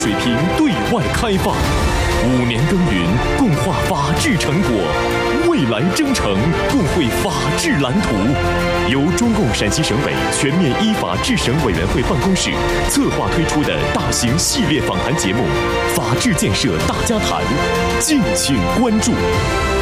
水平对外开放，5年耕耘，共话法治成果，未来征程，共绘法治蓝图。由中共陕西省委全面依法治省委员会办公室策划推出的大型系列访谈节目《法治建设大家谈》，敬请关注。